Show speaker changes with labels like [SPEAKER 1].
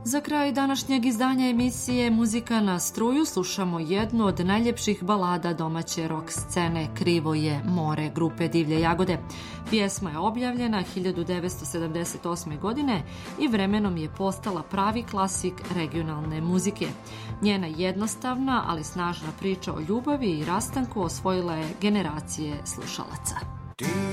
[SPEAKER 1] Za kraj današnjeg izdanja emisije Muzika na struju slušamo jednu od najljepših balada domaće rock scene Krivo je more grupe Divlje jagode. Pjesma je objavljena 1978. godine i vremenom je postala pravi klasik regionalne muzike. Njena jednostavna, ali snažna priča o ljubavi i rastanku osvojila je generacije slušalaca.